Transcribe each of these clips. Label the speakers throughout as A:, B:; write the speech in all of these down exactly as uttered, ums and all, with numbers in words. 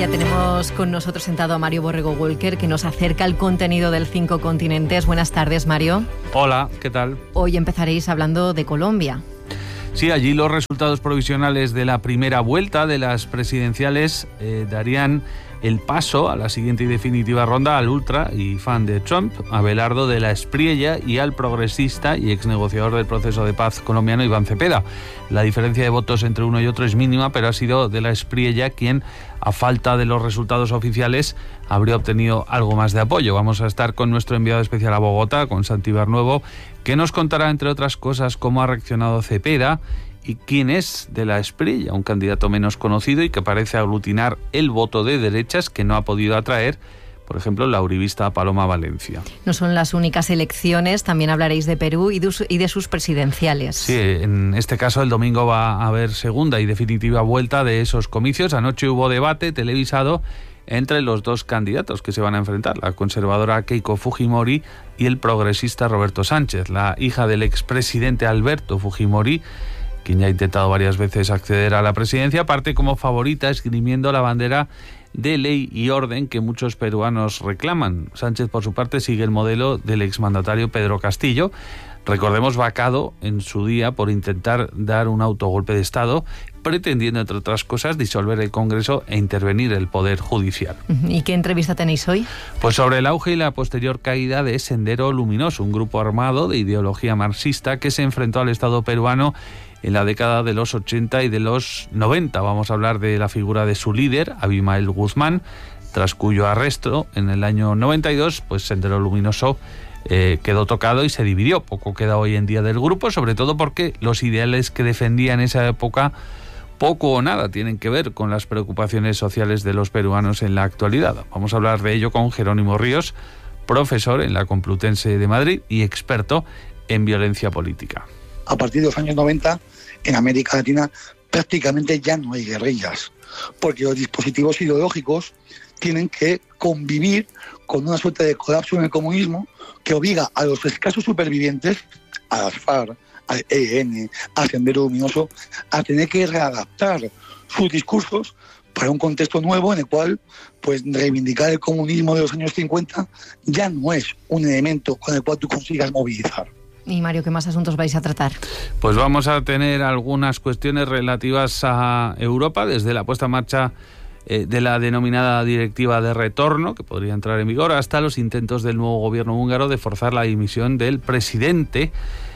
A: Ya tenemos con nosotros sentado a Mario Borrego Walker, que nos acerca el contenido del Cinco Continentes. Buenas tardes, Mario.
B: Hola, ¿qué tal?
A: Hoy empezaréis hablando de Colombia.
B: Sí, allí los resultados provisionales de la primera vuelta de las presidenciales eh, darían el paso a la siguiente y definitiva ronda al ultra y fan de Trump, Abelardo de la Espriella, y al progresista y exnegociador del proceso de paz colombiano, Iván Cepeda. La diferencia de votos entre uno y otro es mínima, pero ha sido de la Espriella quien, a falta de los resultados oficiales, habría obtenido algo más de apoyo. Vamos a estar con nuestro enviado especial a Bogotá, con Santi Barnuevo, que nos contará, entre otras cosas, cómo ha reaccionado Cepeda y quién es de la Espriella, un candidato menos conocido y que parece aglutinar el voto de derechas que no ha podido atraer, por ejemplo, la uribista Paloma Valencia.
A: No son las únicas elecciones, también hablaréis de Perú y de sus presidenciales.
B: Sí, en este caso el domingo va a haber segunda y definitiva vuelta de esos comicios. Anoche hubo debate televisado entre los dos candidatos que se van a enfrentar, la conservadora Keiko Fujimori y el progresista Roberto Sánchez, la hija del expresidente Alberto Fujimori, quien ya ha intentado varias veces acceder a la presidencia, parte como favorita esgrimiendo la bandera de ley y orden que muchos peruanos reclaman. Sánchez, por su parte, sigue el modelo del exmandatario Pedro Castillo, recordemos, vacado en su día por intentar dar un autogolpe de Estado, pretendiendo, entre otras cosas, disolver el Congreso e intervenir el Poder Judicial.
A: ¿Y qué entrevista tenéis hoy?
B: Pues sobre el auge y la posterior caída de Sendero Luminoso, un grupo armado de ideología marxista que se enfrentó al Estado peruano en la década de los ochenta y de los noventa. Vamos a hablar de la figura de su líder, Abimael Guzmán, tras cuyo arresto en el año noventa y dos, pues Sendero Luminoso eh, quedó tocado y se dividió. Poco queda hoy en día del grupo, sobre todo porque los ideales que defendía en esa época poco o nada tienen que ver con las preocupaciones sociales de los peruanos en la actualidad. Vamos a hablar de ello con Jerónimo Ríos, profesor en la Complutense de Madrid y experto en violencia política.
C: A partir de los años noventa, en América Latina prácticamente ya no hay guerrillas, porque los dispositivos ideológicos tienen que convivir con una suerte de colapso en el comunismo que obliga a los escasos supervivientes, a las FARC, al E L N, al Sendero Luminoso, a tener que readaptar sus discursos para un contexto nuevo en el cual pues reivindicar el comunismo de los años cincuenta ya no es un elemento con el cual tú consigas movilizar.
A: Y Mario, ¿qué más asuntos vais a tratar?
B: Pues vamos a tener algunas cuestiones relativas a Europa, desde la puesta en marcha eh, de la denominada Directiva de Retorno, que podría entrar en vigor, hasta los intentos del nuevo gobierno húngaro de forzar la dimisión del presidente,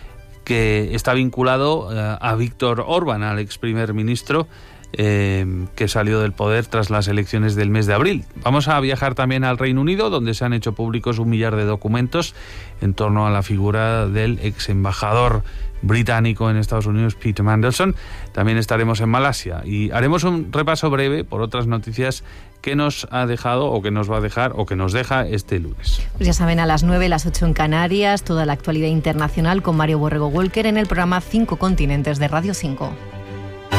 B: que está vinculado eh, a Víktor Orbán, al ex primer ministro, Eh, que salió del poder tras las elecciones del mes de abril. Vamos a viajar también al Reino Unido, donde se han hecho públicos un millar de documentos en torno a la figura del ex embajador británico en Estados Unidos, Peter Mandelson. También estaremos en Malasia y haremos un repaso breve por otras noticias que nos ha dejado o que nos va a dejar o que nos deja este lunes.
A: Pues ya saben, a las nueve, las ocho en Canarias, toda la actualidad internacional con Mario Borrego Walker en el programa Cinco Continentes de Radio cinco.